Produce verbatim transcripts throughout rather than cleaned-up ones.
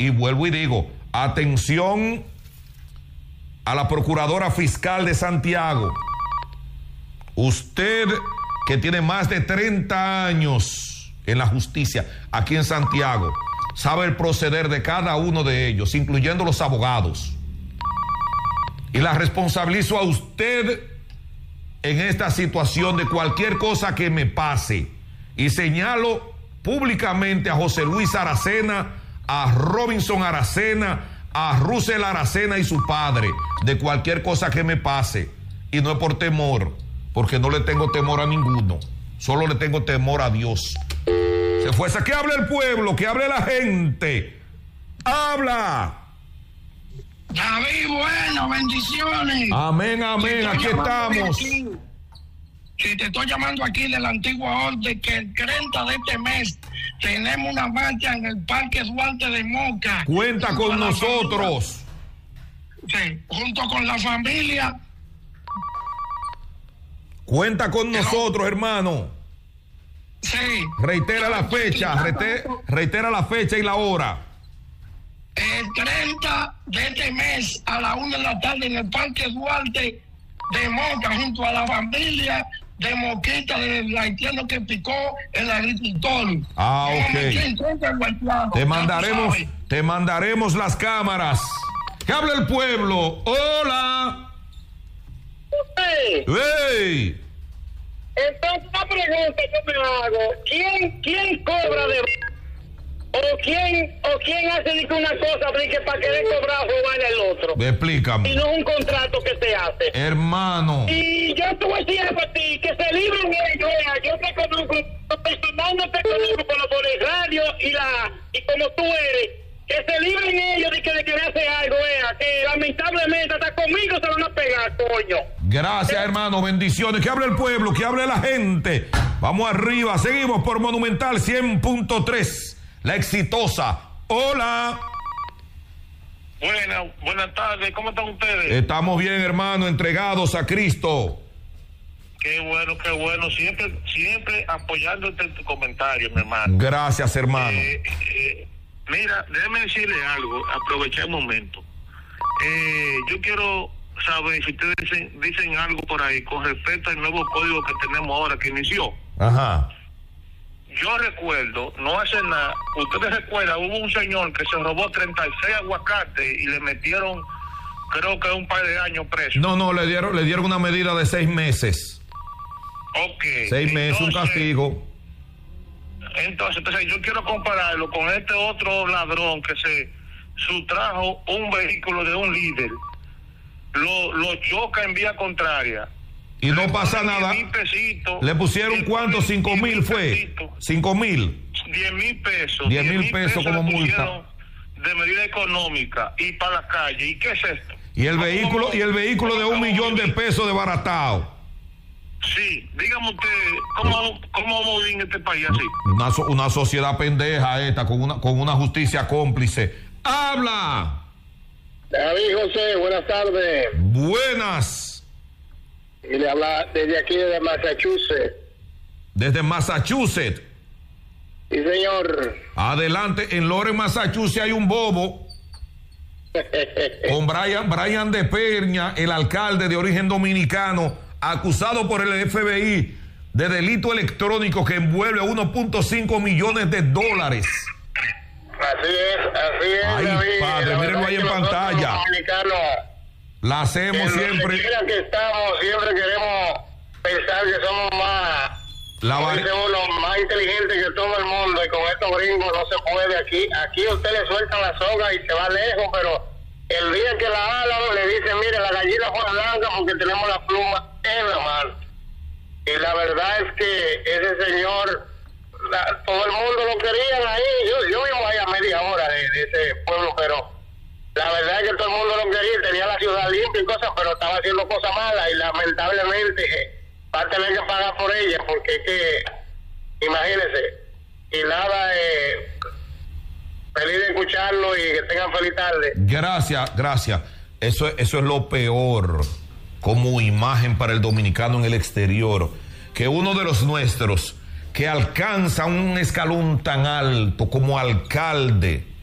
Y vuelvo y digo, atención a la Procuradora Fiscal de Santiago. Usted que tiene más de treinta años en la justicia aquí en Santiago, sabe el proceder de cada uno de ellos, incluyendo los abogados. Y la responsabilizo a usted en esta situación de cualquier cosa que me pase. Y señalo públicamente a José Luis Aracena, a Robinson Aracena, a Russell Aracena y su padre, de cualquier cosa que me pase. Y no es por temor, porque no le tengo temor a ninguno, solo le tengo temor a Dios. Se fue, que hable el pueblo, que hable la gente. ¡Habla! David, bueno, bendiciones. Amén, amén, aquí estamos. Aquí. Sí, te estoy llamando aquí de la antigua orden que el treinta de este mes tenemos una marcha en el Parque Duarte de Moca. Cuenta con nosotros. Sí, junto con la familia. Cuenta con nosotros, hermano. Sí. Reitera la fecha, reitera, reitera la fecha y la hora. El treinta de este mes a la una de la tarde en el Parque Duarte de Moca, junto a la familia de Moquita, del haitiano que picó el agricultor. Ah, ok. Te mandaremos, te mandaremos las cámaras. ¿Qué habla el pueblo? Hola. Hey. Hey. Entonces, una pregunta que me hago: ¿quién, quién cobra de o quién o quién hace de que una cosa que para querer cobrar jugar el otro? Explícame. Y no un contrato que se hace. Hermano. Y yo te voy a decir a ti que se libren ellos. Yo te conozco, personal no te conozco por, por el radio y la y como tú eres. Que se libren ellos de que de querer hacer algo, vea, que lamentablemente hasta conmigo se van a pegar, coño. Gracias, hermano, bendiciones. Que hable el pueblo, que hable la gente. Vamos arriba, seguimos por Monumental cien punto tres, la exitosa. Hola. Buenas, buenas tardes, ¿cómo están ustedes? Estamos bien, hermano, entregados a Cristo. Qué bueno, qué bueno, siempre, siempre apoyándote en tu comentario, mi hermano. Gracias, hermano. Eh, eh, Mira, déjeme decirle algo, aprovechar el momento. Eh, yo quiero saber si ustedes dicen, dicen algo por ahí con respecto al nuevo código que tenemos ahora, que inició. Ajá. Yo recuerdo, no hace nada, ustedes recuerdan, hubo un señor que se robó treinta y seis aguacates y le metieron, creo que un par de años preso. No, no, le dieron, le dieron una medida de seis meses. Ok. Seis meses, entonces, un castigo. Entonces, entonces, yo quiero compararlo con este otro ladrón que se sustrajo un vehículo de un líder, lo, lo choca en vía contraria. Y no pasa nada. Pesitos, ¿Le pusieron cuánto? ¿Cinco mil fue? ¿Cinco mil? Diez mil pesos. Diez mil pesos como multa. De medida económica y para la calle. ¿Y qué es esto? Y el vehículo, y el vehículo de un millón de pesos de baratao. Sí, dígame usted, ¿cómo, cómo vamos a vivir en este país así? Una, una sociedad pendeja esta, con una, con una justicia cómplice. ¡Habla! David José, buenas tardes. Buenas. Y le habla desde aquí, desde Massachusetts. Desde Massachusetts. Sí, señor. Adelante, en Lawrence, Massachusetts hay un bobo con Brian, Brian de Peña, el alcalde de origen dominicano, acusado por el F B I de delito electrónico que envuelve a uno punto cinco millones de dólares. Así es, así es. Ay, David, padre, mírenlo ahí en pantalla. La hacemos siempre. Que estamos, siempre queremos pensar que somos más, la var... los más inteligentes que todo el mundo, y con estos gringos no se puede. Aquí, aquí usted le suelta la soga y se va lejos, pero el día que la hablan le dicen, mire, la gallina fue blanca porque tenemos la pluma en la mano. Y la verdad es que ese señor, la, todo el mundo lo quería ahí. Yo, yo vivo ahí a media hora de, de ese pueblo, pero la verdad es que todo el mundo lo quería, tenía la ciudad limpia y cosas, pero estaba haciendo cosas malas y lamentablemente eh, va a tener que pagar por ella, porque es que, imagínense, y nada, eh, feliz de escucharlo y que tengan feliz tarde. Gracias, gracias. Eso, eso es lo peor como imagen para el dominicano en el exterior, que uno de los nuestros que alcanza un escalón tan alto como alcalde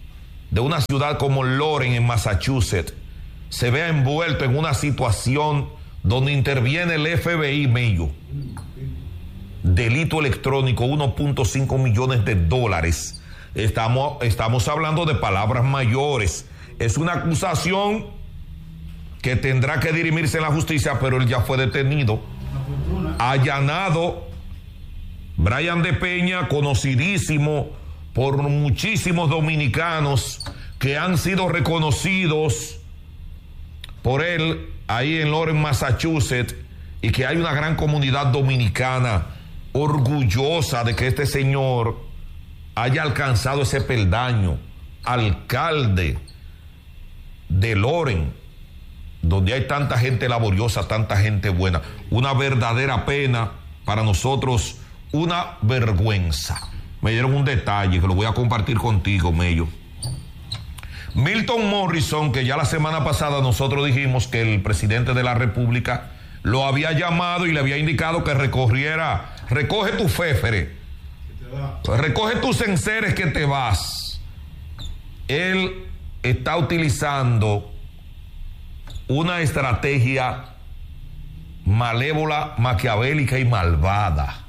de una ciudad como Lawrence, en Massachusetts, se vea envuelto en una situación donde interviene el F B I, Mello. Delito electrónico, uno punto cinco millones de dólares. Estamos, estamos hablando de palabras mayores. Es una acusación que tendrá que dirimirse en la justicia, pero él ya fue detenido. Allanado. Brian de Peña, conocidísimo por muchísimos dominicanos que han sido reconocidos por él ahí en Lawrence, Massachusetts, y que hay una gran comunidad dominicana orgullosa de que este señor haya alcanzado ese peldaño, alcalde de Lawrence, donde hay tanta gente laboriosa, tanta gente buena. Una verdadera pena para nosotros, una vergüenza. Me dieron un detalle que lo voy a compartir contigo, Mello. Milton Morrison, que ya la semana pasada nosotros dijimos que el presidente de la República lo había llamado y le había indicado que recorriera, recoge tu féfere, recoge tus enseres que te vas. Él está utilizando una estrategia malévola, maquiavélica y malvada.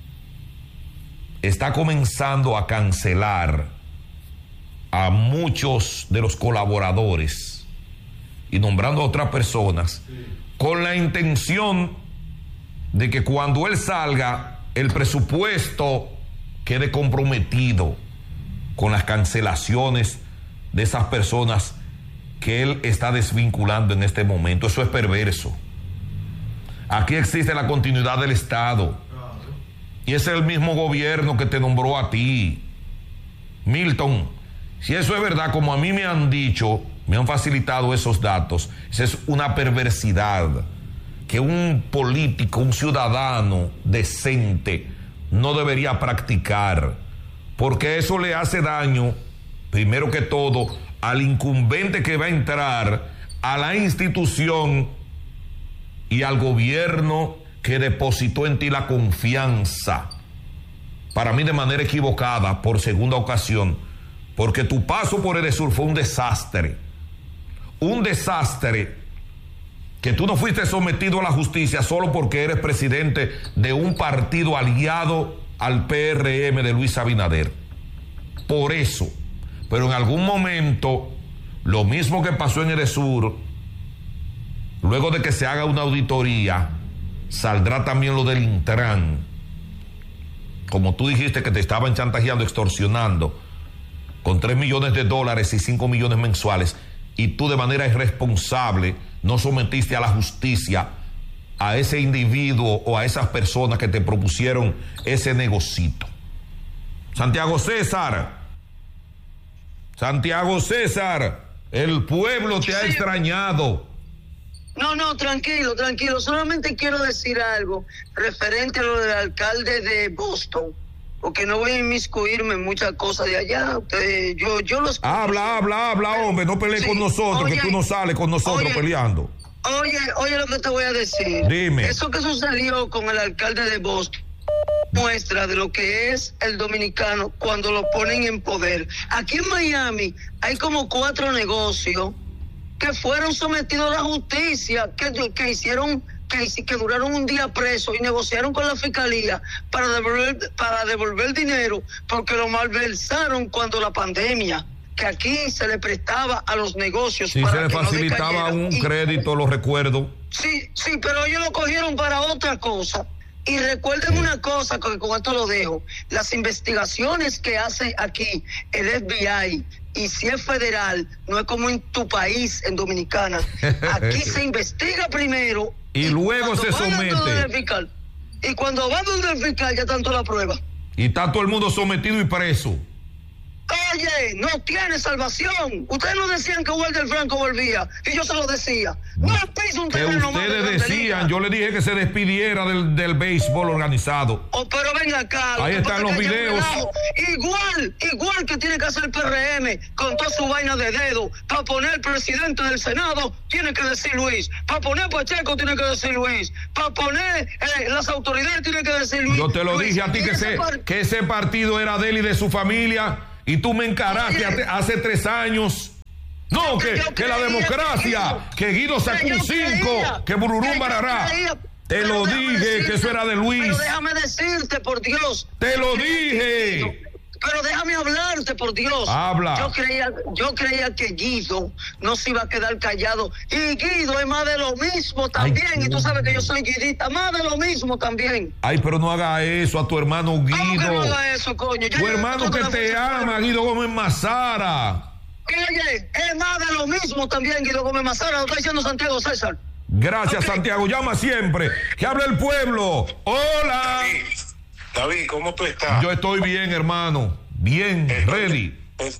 Está comenzando a cancelar a muchos de los colaboradores y nombrando a otras personas, sí, con la intención de que cuando él salga, el presupuesto quede comprometido con las cancelaciones de esas personas que él está desvinculando en este momento. Eso es perverso. Aquí existe la continuidad del Estado. Y es el mismo gobierno que te nombró a ti. Milton, si eso es verdad, como a mí me han dicho, me han facilitado esos datos, esa es una perversidad que un político, un ciudadano decente no debería practicar, porque eso le hace daño, primero que todo, al incumbente que va a entrar, a la institución y al gobierno que depositó en ti la confianza, para mí de manera equivocada, por segunda ocasión, porque tu paso por Edesur fue un desastre, un desastre que tú no fuiste sometido a la justicia solo porque eres presidente de un partido aliado al P R M de Luis Abinader, por eso. Pero en algún momento, lo mismo que pasó en Edesur, luego de que se haga una auditoría, saldrá también lo del Intran. Como tú dijiste que te estaban chantajeando, extorsionando con tres millones de dólares y cinco millones mensuales, y tú de manera irresponsable no sometiste a la justicia a ese individuo o a esas personas que te propusieron ese negocito. Santiago César, Santiago César, el pueblo te ha extrañado. No, no, tranquilo, tranquilo. Solamente quiero decir algo referente a lo del alcalde de Boston, porque no voy a inmiscuirme en muchas cosas de allá. Usted, yo, yo los... Habla, habla, habla, hombre, no pelees sí, con nosotros, oye, que tú no sales con nosotros oye, peleando. Oye, oye lo que te voy a decir. Dime. Eso que sucedió con el alcalde de Boston muestra de lo que es el dominicano cuando lo ponen en poder. Aquí en Miami hay como cuatro negocios que fueron sometidos a la justicia, que, que hicieron, que, que duraron un día presos y negociaron con la fiscalía para devolver, para devolver dinero, porque lo malversaron cuando la pandemia, que aquí se le prestaba a los negocios. Sí, para se le facilitaba no un y, crédito, lo recuerdo. Sí, sí, pero ellos lo cogieron para otra cosa. Y recuerden una cosa, que con esto lo dejo, las investigaciones que hace aquí el F B I, y si es federal, no es como en tu país, en Dominicana, aquí se investiga primero y, y luego se somete. Fiscal, y cuando va donde el fiscal ya tanto la prueba. Y está todo el mundo sometido y preso. Oye, no tiene salvación. Ustedes no decían que Walter Franco volvía, y yo se lo decía. No pisa un terreno más. Que ustedes decían, yo le dije que se despidiera del, del béisbol organizado. Oh, pero venga acá. Ahí están los videos. Igual, igual que tiene que hacer el P R M con toda su vaina de dedo. Para poner presidente del Senado, tiene que decir Luis. Para poner Pacheco, tiene que decir Luis. Para poner eh, las autoridades, tiene que decir Luis. Yo te lo Luis, dije a ti que ese, par... que ese partido era de él y de su familia, y tú me encaraste hace, hace tres años. No, que, que, que la democracia, que Guido sacó un cinco, que Bururum Barará. Te lo dije, que eso era de Luis. Pero déjame decirte, por Dios. Te lo dije. Pero déjame hablarte, por Dios. Habla. Yo creía, yo creía que Guido no se iba a quedar callado. Y Guido es más de lo mismo también. Ay, y tú sabes que yo soy guidista, más de lo mismo también. Ay, pero no haga eso a tu hermano Guido. ¿Cómo que no haga eso, coño? Yo tu hermano que te ama, Guido Gómez Mazara. Oye, es más de lo mismo también, Guido Gómez Mazara. Lo está diciendo Santiago César. Gracias, okay. Santiago. Llama siempre. Que hable el pueblo. Hola. David, David, ¿cómo tú estás? Yo estoy bien, hermano. Bien, estoy, ready.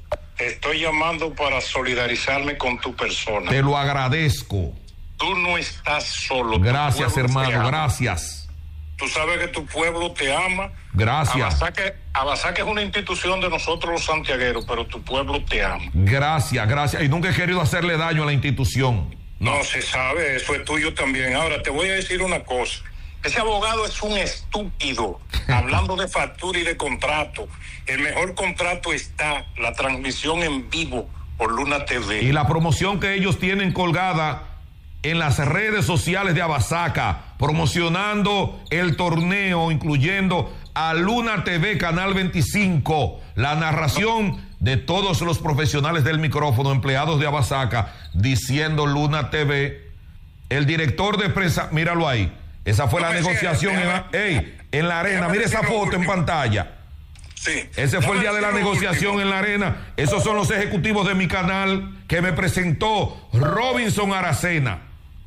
Estoy llamando para solidarizarme con tu persona. Te lo agradezco. Tú no estás solo. Gracias, hermano. Gracias. Tú sabes que tu pueblo te ama. Gracias. Abasaque es una institución de nosotros los santiagueros, pero tu pueblo te ama. Gracias, gracias. Y nunca he querido hacerle daño a la institución. No, no se sabe, eso es tuyo también. Ahora, te voy a decir una cosa. Ese abogado es un estúpido, hablando de factura y de contrato. El mejor contrato está la transmisión en vivo por Luna T V. Y la promoción que ellos tienen colgada en las redes sociales de Abasaca, promocionando el torneo, incluyendo a Luna T V, Canal veinticinco, la narración de todos los profesionales del micrófono, empleados de Abasaca, diciendo Luna T V. El director de prensa, míralo ahí. Esa fue no la negociación en la, ey, en la arena. Mire esa foto en pantalla. Sí. Ese fue el día de la negociación en la arena. Esos son los ejecutivos de mi canal que me presentó Robinson Aracena.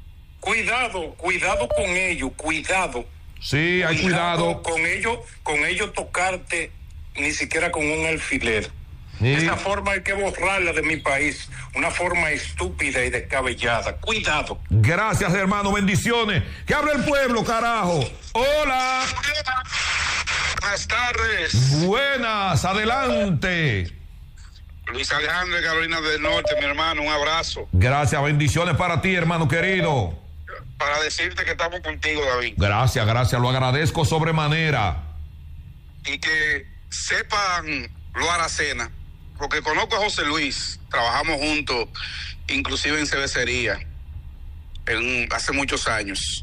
Cuidado, cuidado con ellos, cuidado. Sí, hay cuidado. cuidado. Con ellos, con ellos tocarte ni siquiera con un alfiler. Sí. Esa forma hay que borrarla de mi país. Una forma estúpida y descabellada. Cuidado. Gracias, hermano. Bendiciones. Que hable el pueblo, carajo. Hola. Buenas tardes. Buenas, adelante. Luis Alejandro de Carolina del Norte, mi hermano, un abrazo. Gracias, bendiciones para ti, hermano querido. Para decirte que estamos contigo, David. Gracias, gracias, lo agradezco sobremanera. Y que sepan lo Aracena, porque conozco a José Luis, trabajamos juntos, inclusive en cervecería, en, hace muchos años.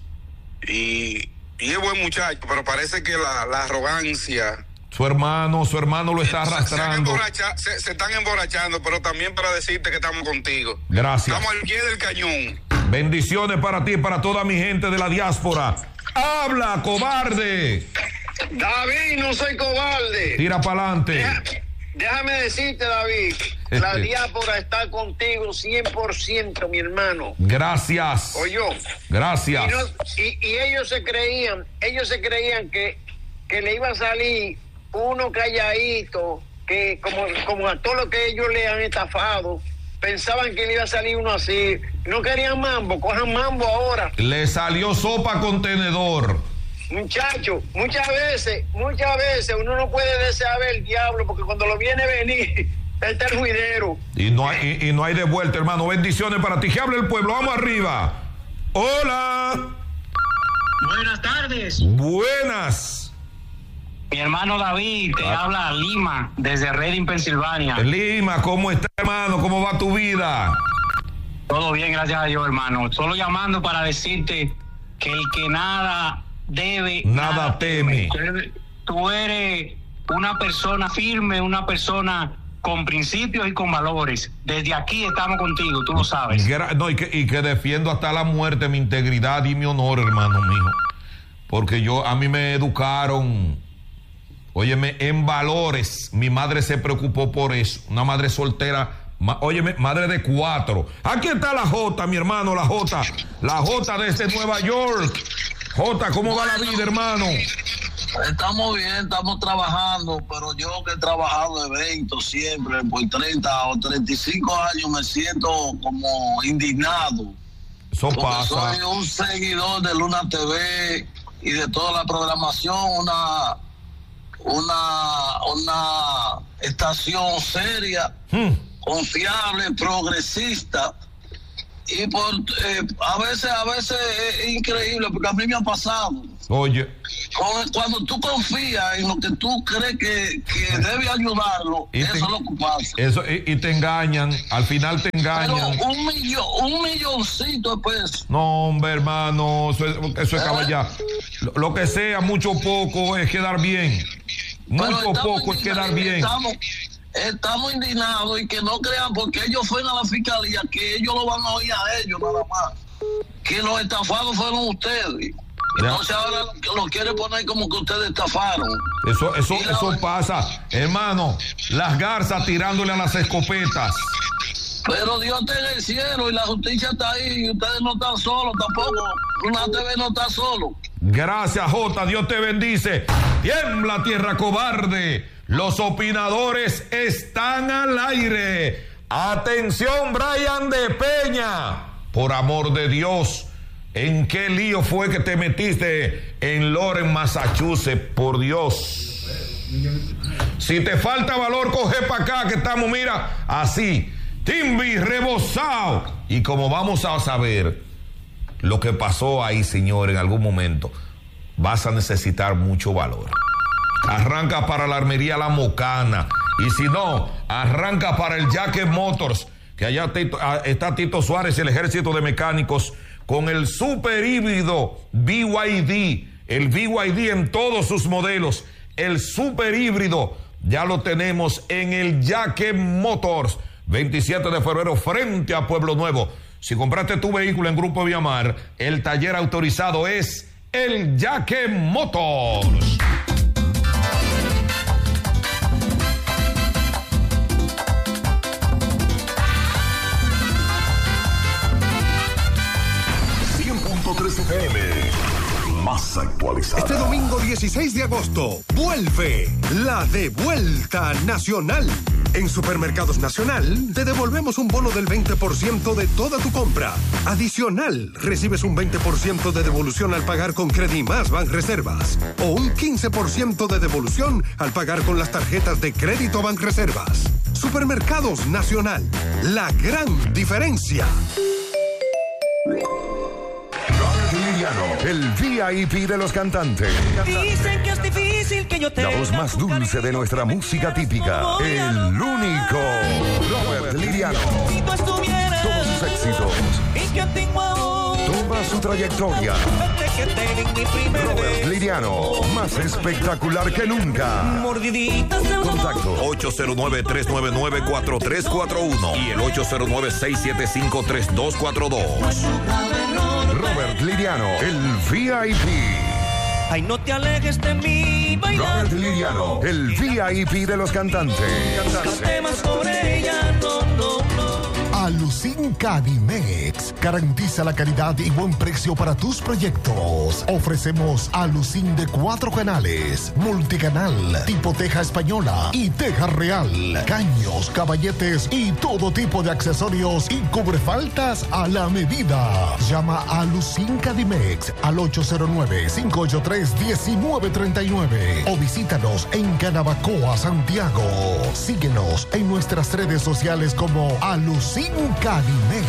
Y, y es buen muchacho, pero parece que la, la arrogancia... Su hermano, su hermano lo está arrastrando. Se, se, se están emborrachando, pero también para decirte que estamos contigo. Gracias. Estamos al pie del cañón. Bendiciones para ti y para toda mi gente de la diáspora. ¡Habla, cobarde! David, no soy cobarde. Tira para adelante. Deja, déjame decirte, David, la diáspora está contigo cien por ciento, mi hermano. Gracias. Oye. Gracias. Y, no, y, y ellos se creían, ellos se creían que, que le iba a salir uno calladito, que como, como a todo lo que ellos le han estafado, pensaban que le iba a salir uno así. No querían mambo, cojan mambo ahora. Le salió sopa con tenedor. Muchacho, muchas veces, muchas veces uno no puede desear ver el diablo, porque cuando lo viene a venir, está el juidero. Y no hay, y, y no hay de vuelta, hermano. Bendiciones para ti. Que hable el pueblo. Vamos arriba. Hola. Buenas tardes. Buenas. Mi hermano David, te ah. habla Lima, desde Reading, Pensilvania. Lima, ¿cómo está, hermano? ¿Cómo va tu vida? Todo bien, gracias a Dios, hermano. Solo llamando para decirte que el que nada debe, nada, nada teme. teme. Tú eres una persona firme, una persona con principios y con valores. Desde aquí estamos contigo, tú lo sabes. No, y, que, y que defiendo hasta la muerte mi integridad y mi honor, hermano mío. Porque yo, a mí me educaron... Óyeme, en valores, mi madre se preocupó por eso, una madre soltera, ma, óyeme, madre de cuatro. Aquí está la Jota, mi hermano, la Jota, la Jota desde Nueva York. Jota, ¿cómo va la vida, hermano? Estamos bien, estamos trabajando, pero yo que he trabajado eventos siempre, por treinta o treinta y cinco años me siento como indignado. Eso pasa. Soy un seguidor de Luna T V y de toda la programación, una... una una estación seria, hmm. confiable, progresista, y por eh, a veces a veces es increíble porque a mí me ha pasado. Oye, cuando tú confías en lo que tú crees que, que debe ayudarlo, y eso te, es lo que pasa. Eso, y, y te engañan, al final te engañan. Pero un millón, un milloncito de pesos. No, hombre, hermano, eso es, eso es ¿Eh? caballar. Lo, lo que sea, mucho o poco, es quedar bien. Mucho o poco es quedar bien. Estamos, estamos indignados y que no crean porque ellos fueron a la fiscalía, que ellos lo van a oír a ellos nada más. Que los estafados fueron ustedes. Entonces ahora lo quiere poner como que ustedes estafaron. Eso, eso, la... eso pasa, hermano. Las garzas tirándole a las escopetas. Pero Dios está en el cielo y la justicia está ahí y ustedes no están solos tampoco. Una T V no está solo. Gracias, Jota. Dios te bendice. Tiembla, tierra cobarde. Los opinadores están al aire. Atención, Brian de Peña. Por amor de Dios, ¿en qué lío fue que te metiste en Lawrence, Massachusetts? Por Dios. Si te falta valor, coge para acá que estamos, mira, así, timbi, rebosado. Y como vamos a saber lo que pasó ahí, señor, en algún momento, vas a necesitar mucho valor. Arranca para la armería La Mocana. Y si no, arranca para el Jacket Motors, que allá está Tito Suárez y el Ejército de Mecánicos con el super híbrido B Y D, el B Y D en todos sus modelos. El super híbrido ya lo tenemos en el Jacket Motors, veintisiete de febrero frente a Pueblo Nuevo. Si compraste tu vehículo en Grupo Viamar, el taller autorizado es el Jacket Motors. tres F M, más actualizada. Este domingo dieciséis de agosto, vuelve la Devuelta Nacional. En Supermercados Nacional, te devolvemos un bono del veinte por ciento de toda tu compra. Adicional, recibes un veinte por ciento de devolución al pagar con Credimás Banreservas o un quince por ciento de devolución al pagar con las tarjetas de crédito Banreservas. Supermercados Nacional, la gran diferencia. El V I P de los cantantes. Dicen que es difícil que yo te. La voz más dulce de nuestra música típica. El único Robert Liriano. Todos sus éxitos. Toda su trayectoria. Robert Liriano, más espectacular que nunca. Contacto ocho cero nueve, tres nueve nueve, cuatro tres cuatro uno y el ocho cero nueve, seis siete cinco, tres dos cuatro dos. Robert Liriano, el V I P. Ay, no te alejes de mí, Robert Liriano, el V I P de los cantantes. Temas sobre ella, no, no, no. Alucin Cadimex garantiza la calidad y buen precio para tus proyectos. Ofrecemos Alucin de cuatro canales, multicanal, tipo teja española y teja real, caños, caballetes y todo tipo de accesorios y cubrefaltas a la medida. Llama a Alucin Cadimex al ocho cero nueve, cinco ocho tres, uno nueve tres nueve o visítanos en Canabacoa, Santiago. Síguenos en nuestras redes sociales como Alucin Cadimex.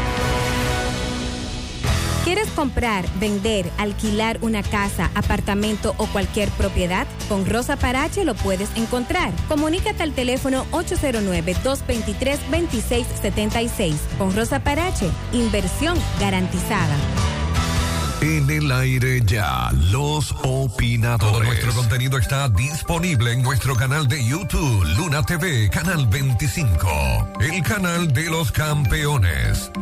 ¿Quieres comprar, vender, alquilar una casa, apartamento o cualquier propiedad? Con Rosa Parache lo puedes encontrar. Comunícate al teléfono ocho cero nueve, dos dos tres, dos seis siete seis. Con Rosa Parache, inversión garantizada. En el aire ya, los opinadores. Todo nuestro contenido está disponible en nuestro canal de YouTube, Luna T V, canal veinticinco, el canal de los campeones.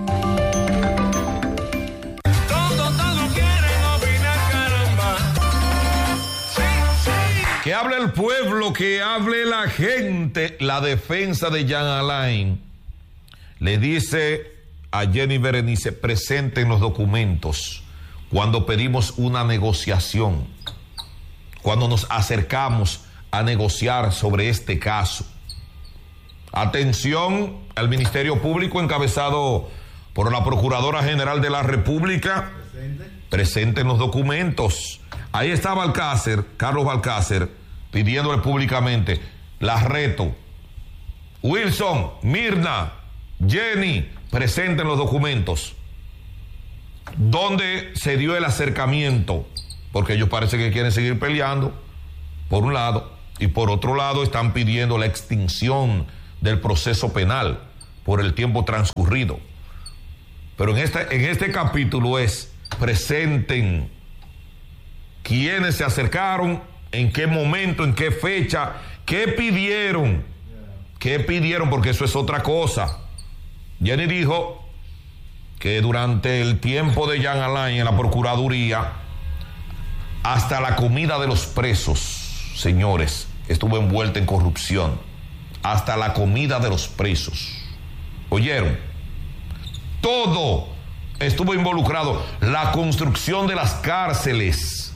Que hable el pueblo, que hable la gente. La defensa de Jean Alain le dice a Jenny Berenice: presenten los documentos. Cuando pedimos una negociación, cuando nos acercamos a negociar sobre este caso. Atención al Ministerio Público encabezado por la Procuradora General de la República. Presente. Presenten los documentos. Ahí está Balcácer, Carlos Balcácer, pidiéndole públicamente, la reto. Wilson, Mirna, Jenny, presenten los documentos. ¿Dónde se dio el acercamiento? Porque ellos parece que quieren seguir peleando, por un lado, y por otro lado están pidiendo la extinción del proceso penal por el tiempo transcurrido. Pero en este, en este capítulo es, presenten quiénes se acercaron, en qué momento, en qué fecha, qué pidieron, qué pidieron, porque eso es otra cosa. Jenny dijo que durante el tiempo de Jean Alain en la Procuraduría, hasta la comida de los presos, señores, estuvo envuelta en corrupción. Hasta la comida de los presos. ¿Oyeron? Todo estuvo involucrado. La construcción de las cárceles,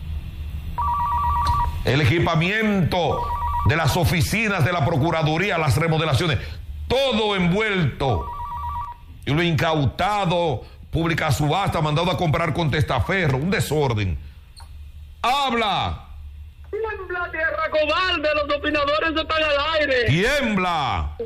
el equipamiento de las oficinas de la Procuraduría, las remodelaciones, todo envuelto. Y lo incautado, pública subasta, mandado a comprar con testaferro, un desorden. ¡Habla! Tiembla, tierra cobarde, los opinadores están al aire. ¡Tiembla!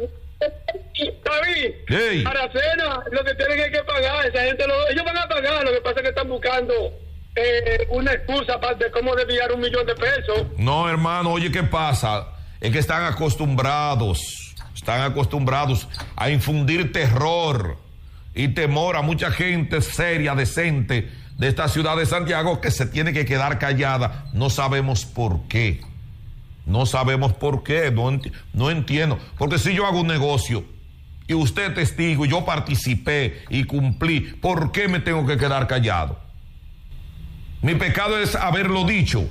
David, hey. Aracena, lo que tienen es que pagar, esa gente lo, ellos van a pagar, lo que pasa es que están buscando eh, una excusa de cómo desviar un millón de pesos. No, hermano, oye, ¿qué pasa? Es que están acostumbrados, están acostumbrados a infundir terror y temor a mucha gente seria, decente, de esta ciudad de Santiago, que se tiene que quedar callada. No sabemos por qué. No sabemos por qué. No, enti- no entiendo. Porque si yo hago un negocio y usted es testigo y yo participé y cumplí, ¿por qué me tengo que quedar callado? Mi pecado es haberlo dicho.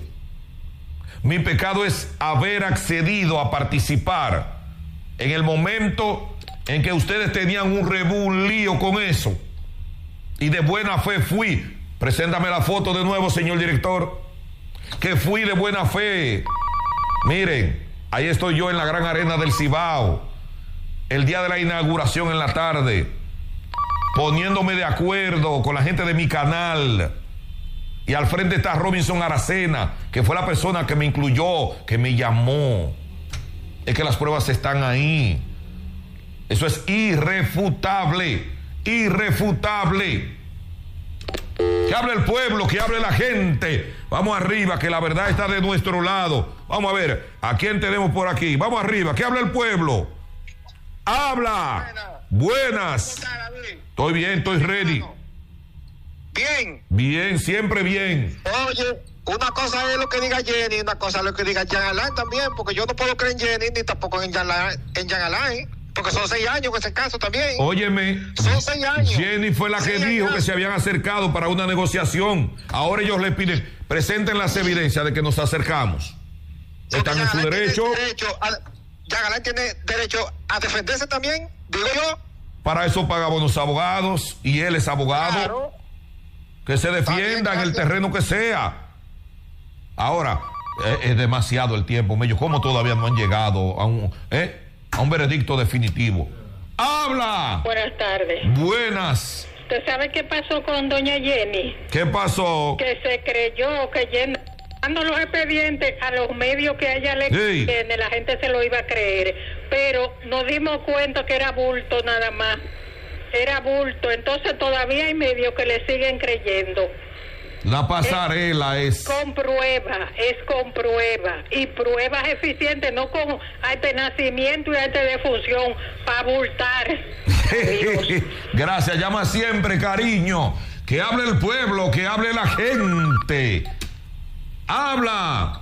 Mi pecado es haber accedido a participar en el momento en que ustedes tenían un rebú, un lío con eso. Y de buena fe fui. Preséntame la foto de nuevo, señor director. Que fui de buena fe. Miren, ahí estoy yo en la gran arena del Cibao, el día de la inauguración en la tarde, poniéndome de acuerdo con la gente de mi canal. Y al frente está Robinson Aracena, que fue la persona que me incluyó, que me llamó. Es que las pruebas están ahí. Eso es irrefutable, irrefutable. Que hable el pueblo, que hable la gente. Vamos arriba, que la verdad está de nuestro lado. Vamos a ver, ¿a quién tenemos por aquí? Vamos arriba, que hable el pueblo. Habla. Buenas. Estoy bien, estoy ready. Bien. Bien, siempre bien. Oye, una cosa es lo que diga Jenny y una cosa es lo que diga Jean Alain también, porque yo no puedo creer en Jenny ni tampoco en Jean Alain, en Jean Alain, porque son seis años en ese caso también. Óyeme, son seis años. Jenny fue la que seis dijo años. que se habían acercado para una negociación. Ahora ellos le piden, presenten las evidencias de que nos acercamos. Están en su derecho. Jean Alain tiene derecho a defenderse también, digo yo. Para eso pagamos los abogados y él es abogado. Claro. Que se defienda en el terreno que sea. Ahora, es, es demasiado el tiempo, Mello. ¿Cómo todavía no han llegado a un, eh, a un veredicto definitivo? ¡Habla! Buenas tardes. Buenas. ¿Usted sabe qué pasó con doña Jenny? ¿Qué pasó? Que se creyó que llenando los expedientes a los medios que a ella le sí. tiene, la gente se lo iba a creer. Pero nos dimos cuenta que era bulto nada más. Era bulto, entonces todavía hay medios que le siguen creyendo. La pasarela es, es con prueba, es con prueba y pruebas eficientes, no con acta de nacimiento y acta de defunción para bultar. Gracias, llama siempre, cariño. Que hable el pueblo, que hable la gente. Habla.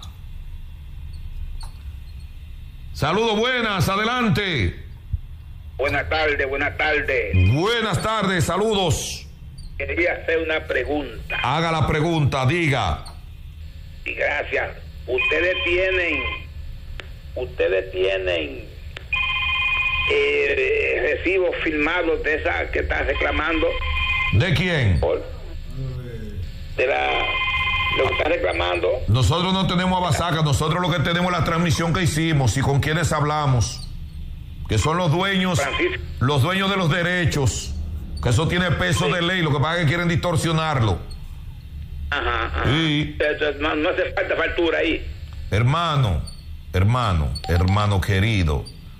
Saludos, buenas, adelante. Buenas tardes, buenas tardes. Buenas tardes, saludos. Quería hacer una pregunta. Haga la pregunta, diga. Y gracias. Ustedes tienen, ustedes tienen eh, recibos firmados de esa que están reclamando. ¿De quién? Por, de la, lo que están reclamando. Nosotros no tenemos abasaca, nosotros lo que tenemos es la transmisión que hicimos y con quienes hablamos. Que son los dueños, Francisco. Los dueños de los derechos, que eso tiene peso sí. de ley, lo que pasa es que quieren distorsionarlo. Ajá, ajá. Sí. No, no hace falta factura ahí. Hermano, hermano, hermano querido,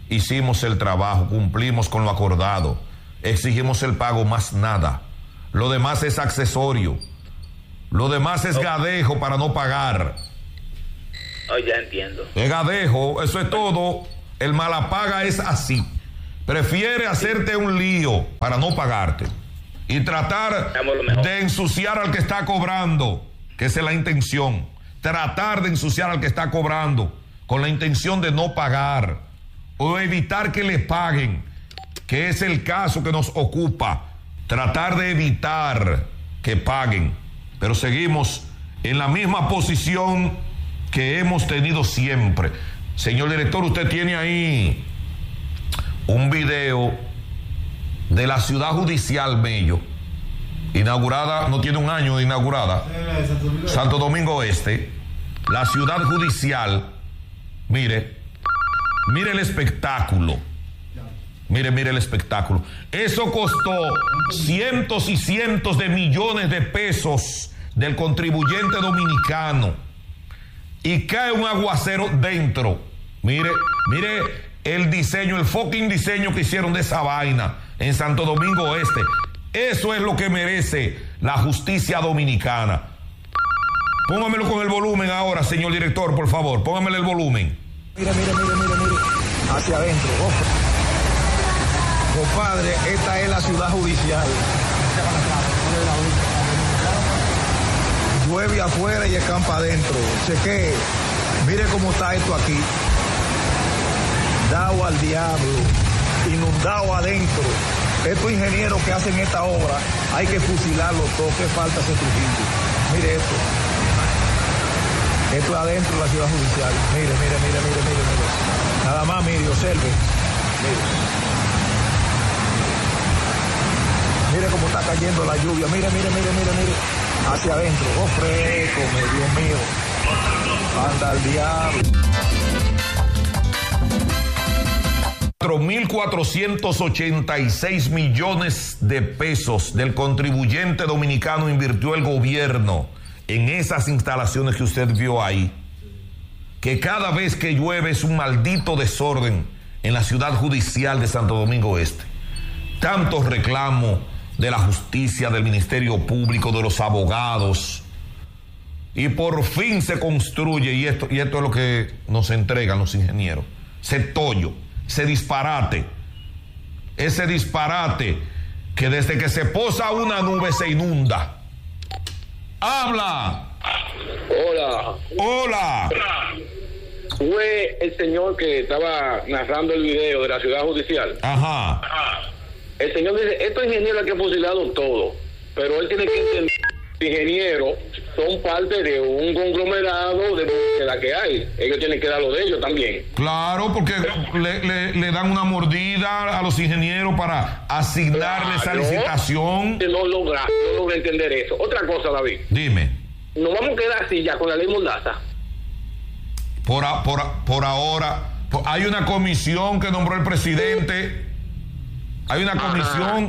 hicimos el trabajo, cumplimos con lo acordado, exigimos el pago, más nada. Lo demás es accesorio. Lo demás es gadejo para no pagar. Oh, ya entiendo. Es gadejo, eso es todo. El malapaga es así. Prefiere hacerte un lío para no pagarte y tratar de ensuciar al que está cobrando, que esa es la intención. Tratar de ensuciar al que está cobrando con la intención de no pagar o evitar que le paguen, que es el caso que nos ocupa. Tratar de evitar que paguen, pero seguimos en la misma posición que hemos tenido siempre. Señor director, usted tiene ahí un video de la ciudad judicial Mello, inaugurada, no tiene un año de inaugurada, Santo Domingo Este, la ciudad judicial. Mire, mire el espectáculo. Mire, mire el espectáculo. Eso costó cientos y cientos de millones de pesos del contribuyente dominicano. Y cae un aguacero dentro. Mire, mire el diseño, el fucking diseño que hicieron de esa vaina en Santo Domingo Este. Eso es lo que merece la justicia dominicana. Póngamelo con el volumen ahora, señor director, por favor. Póngamele el volumen. Mire, mire, mire, mire, mire. Hacia adentro. Oh. Compadre, esta es la ciudad judicial. Llueve afuera y escampa adentro. Cheque, mire cómo está esto aquí. Dado al diablo, inundado adentro. Estos ingenieros que hacen esta obra, hay que fusilarlos todos. ¿Qué falta ese Trujillo? Mire esto. Esto es adentro de la ciudad judicial. Mire, mire, mire, mire, mire, mire. Nada más, mire, observe. Mire. Mire cómo está cayendo la lluvia. Mire, mire, mire, mire, mire. Hacia adentro. Oh, fresco, Dios mío. Anda al diablo. cuatro mil cuatrocientos ochenta y seis millones de pesos del contribuyente dominicano invirtió el gobierno en esas instalaciones que usted vio ahí. Que cada vez que llueve es un maldito desorden en la ciudad judicial de Santo Domingo Este. Tantos reclamos de la justicia, del Ministerio Público, de los abogados, y por fin se construye, y esto, y esto es lo que nos entregan los ingenieros, ese tollo, ese disparate, ese disparate que desde que se posa una nube se inunda. ¡Habla! Hola. Hola. Fue el señor que estaba narrando el video de la ciudad judicial. Ajá. El señor dice, estos ingenieros han fusilado todo, pero él tiene que entender que los ingenieros son parte de un conglomerado de búsqueda que hay. Ellos tienen que dar lo de ellos también. Claro, porque le, le, le dan una mordida a los ingenieros para asignarles claro, esa licitación. No logra, no logra entender eso. Otra cosa, David. Dime. Nos vamos a quedar así ya con la ley Mordaza. Por, a, por, a, por ahora, por, hay una comisión que nombró el presidente. Hay una comisión.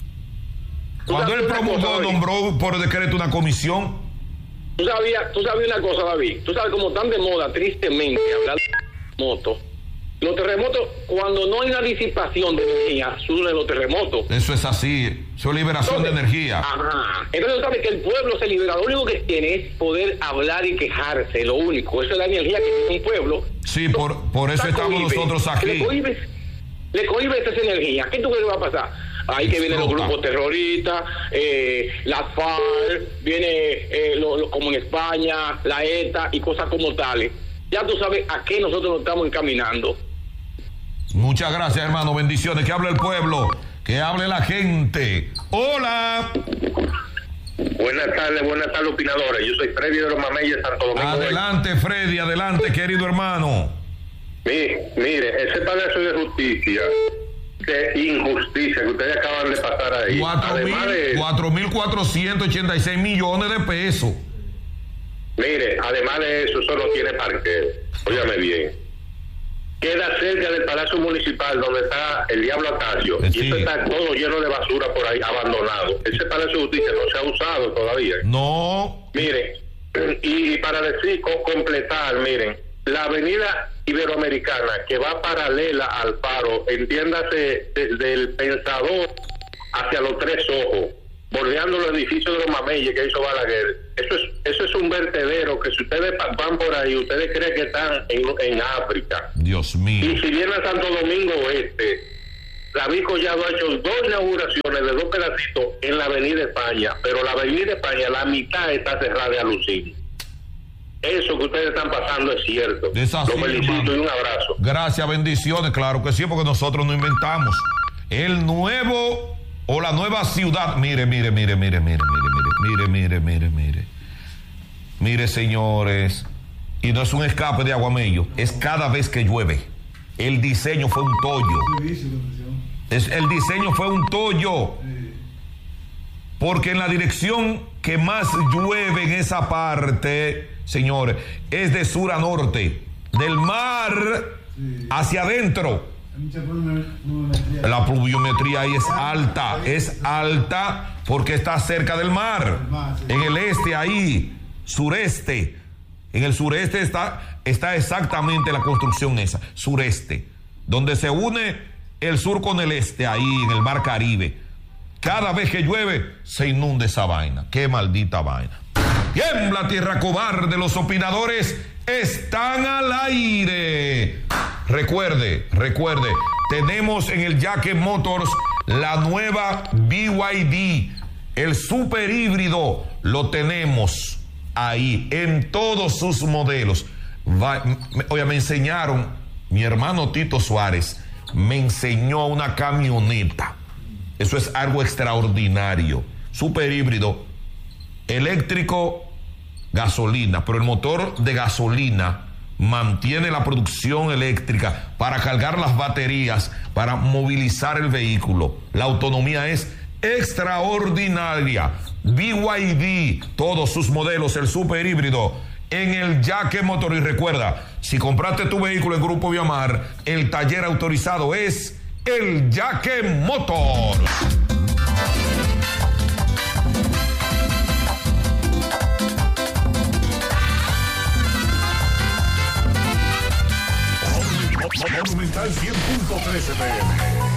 Cuando él promulgó, nombró por decreto una comisión. Tú sabías, tú sabías una cosa, David. Tú sabes cómo están de moda, tristemente, hablar de motos. Los terremotos, cuando no hay una disipación de energía, surgen los terremotos. Eso es así. Eso es liberación Entonces, de energía. Ajá. Entonces tú sabes que el pueblo se libera. Lo único que tiene es poder hablar y quejarse. Lo único. Eso es la energía que tiene un pueblo. Sí, por, por eso estamos cohibe. nosotros aquí. Le cohibes, le cohibes esa energía. ¿Qué tú crees que va a pasar? Ahí que vienen los grupos terroristas, eh, la FARC, viene eh, lo, lo, como en España, la ETA y cosas como tales. Ya tú sabes a qué nosotros nos estamos encaminando. Muchas gracias, hermano. Bendiciones. Que hable el pueblo, que hable la gente. Hola. Buenas tardes, buenas tardes, opinadores. Yo soy Freddy de los Mameyes, Santo Domingo. Adelante, Freddy, adelante, querido hermano. Mire, mire, ese palacio de justicia, de injusticia que ustedes acaban de pasar ahí. cuatro mil cuatrocientos ochenta y seis millones de pesos. Mire, además de eso, eso no tiene parqueo. Óyame bien. Queda cerca del Palacio Municipal, donde está el Diablo Acacio. Sí. Y eso está todo lleno de basura por ahí, abandonado. Ese Palacio de Justicia no se ha usado todavía. No. Mire, y para decir, completar, miren, la avenida iberoamericana que va paralela al faro, entiéndase desde el Pensador hacia los Tres Ojos, bordeando los edificios de los Mameyes que hizo Balaguer. Eso es eso es un vertedero que si ustedes van por ahí, ustedes creen que están en, en África. Dios mío. Y si viene a Santo Domingo Oeste, David Collado ha hecho dos inauguraciones de dos pedacitos en la Avenida España, pero la Avenida España, la mitad está cerrada de alucin. Eso que ustedes están pasando es cierto. Es así, Los felicito, hermano. y un abrazo. Gracias, bendiciones, claro que sí, porque nosotros no inventamos. El nuevo o la nueva ciudad, mire, mire, mire, mire, mire, mire, mire, mire, mire, mire. Mire, señores, y no es un escape de Aguamello, es cada vez que llueve. El diseño fue un tollo. Es, el diseño fue un tollo. Porque en la dirección que más llueve en esa parte, señores, es de sur a norte, del mar hacia adentro. La pluviometría ahí es alta, es alta porque está cerca del mar. En el este ahí, sureste, en el sureste está, está exactamente la construcción esa, sureste, donde se une el sur con el este, ahí en el mar Caribe. Cada vez que llueve se inunda esa vaina. Qué maldita vaina. Tiembla tierra cobarde, los opinadores están al aire. Recuerde, recuerde, tenemos en el Jaque Motors la nueva B Y D, el super híbrido, lo tenemos ahí en todos sus modelos. Va, me, oye, me enseñaron, mi hermano Tito Suárez me enseñó una camioneta. Eso es algo extraordinario. Super híbrido, eléctrico, gasolina, pero el motor de gasolina mantiene la producción eléctrica para cargar las baterías, para movilizar el vehículo. La autonomía es extraordinaria. B Y D, todos sus modelos, el super híbrido, en el Jaque Motor. Y recuerda, si compraste tu vehículo en Grupo Viamar, el taller autorizado es el Jaque Motor. Monumental cien punto tres F M.